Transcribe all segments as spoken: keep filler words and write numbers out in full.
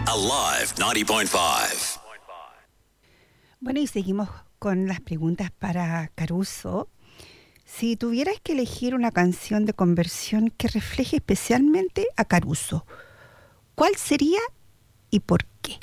Alive ninety point five. Bueno, y seguimos con las preguntas para Caruso. Si tuvieras que elegir una canción de conversión que refleje especialmente a Caruso, ¿cuál sería y por qué?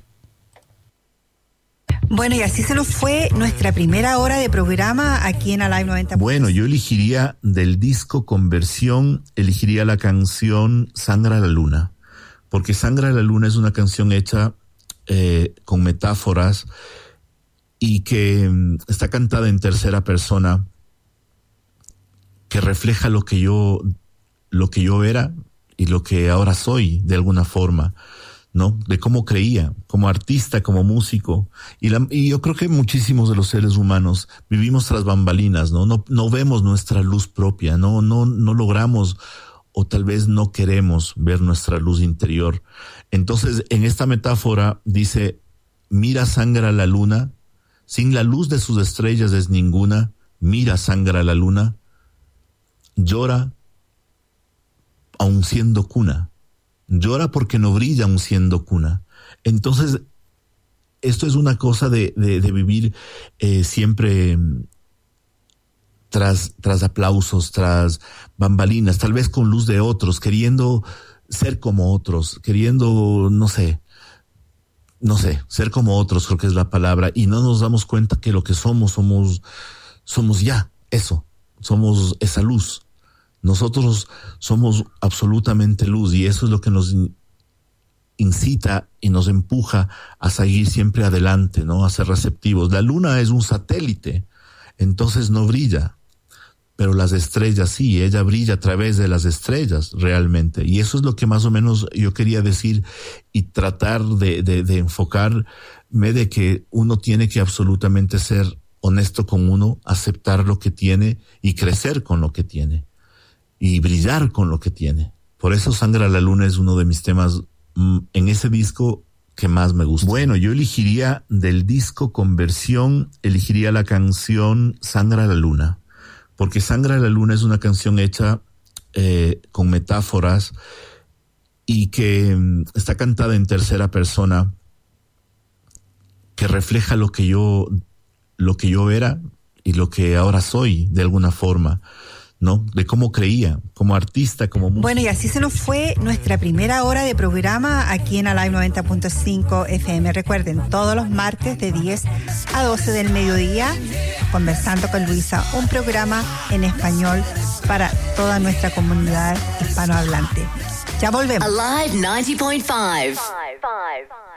Bueno, y así se nos fue nuestra primera hora de programa aquí en Alive noventa. Bueno, yo elegiría del disco Conversión, elegiría la canción Sangra la Luna, porque Sangra la Luna es una canción hecha eh, con metáforas y que um, está cantada en tercera persona, que refleja lo que yo, lo que yo era y lo que ahora soy de alguna forma, ¿no? De cómo creía, como artista, como músico. Y, la, y yo creo que muchísimos de los seres humanos vivimos tras bambalinas, ¿no? No, no vemos nuestra luz propia, no, no, no logramos o tal vez no queremos ver nuestra luz interior. Entonces, en esta metáfora dice, mira, sangra la luna, sin la luz de sus estrellas es ninguna, mira, sangra la luna, llora aun siendo cuna. Llora porque no brilla aun siendo cuna. Entonces, esto es una cosa de, de, de vivir eh, siempre tras, tras aplausos, tras bambalinas, tal vez con luz de otros, queriendo ser como otros, queriendo, no sé, no sé, ser como otros, creo que es la palabra, y no nos damos cuenta que lo que somos, somos, somos ya eso, somos esa luz. Nosotros somos absolutamente luz y eso es lo que nos incita y nos empuja a seguir siempre adelante, ¿no? A ser receptivos. La luna es un satélite, entonces no brilla, pero las estrellas sí, ella brilla a través de las estrellas realmente. Y eso es lo que más o menos yo quería decir y tratar de, de, de enfocarme de que uno tiene que absolutamente ser honesto con uno, aceptar lo que tiene y crecer con lo que tiene. Y brillar con lo que tiene. Por eso Sangra la Luna es uno de mis temas mm, en ese disco que más me gusta. Bueno, yo elegiría del disco Conversión, elegiría la canción Sangra la Luna, porque Sangra la Luna es una canción hecha eh, con metáforas y que mm, está cantada en tercera persona, que refleja lo que yo, lo que yo era y lo que ahora soy de alguna forma, ¿no? De cómo creía, como artista, como músico. Bueno, y así se nos fue nuestra primera hora de programa aquí en Alive noventa punto cinco F M. Recuerden, todos los martes de diez a doce del mediodía, Conversando con Luisa, un programa en español para toda nuestra comunidad hispanohablante. Ya volvemos. Alive ninety point five.